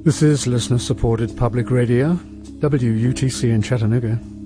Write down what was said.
This is listener-supported public radio, WUTC in Chattanooga.